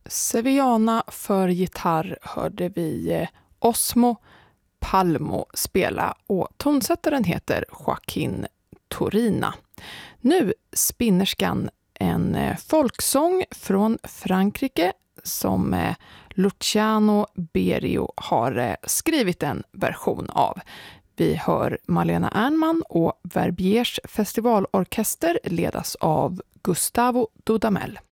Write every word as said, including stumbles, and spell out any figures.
Sevillana för gitarr hörde vi eh, Osmo Palmo spela och tonsättaren heter Joaquin Turina. Nu spinnerskan en eh, folksång från Frankrike som eh, Luciano Berio har eh, skrivit en version av. Vi hör Malena Ernman och Verbiers festivalorkester ledas av Gustavo Dudamel.